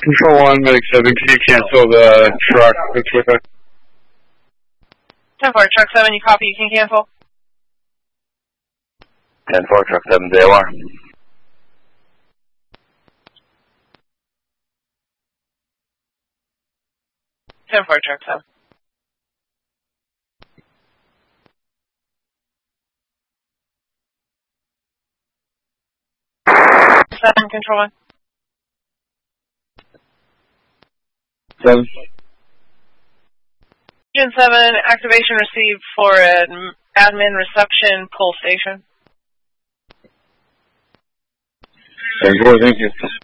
Control 1, Medic 7, can you cancel the truck that's with us? 10-4, Truck 7, you copy, you can cancel. 10-4, Truck 7, JOR. 10-4, Truck 7. Control 1. 7. Gen 7, activation received for an admin reception pull station. 10-4, thank you.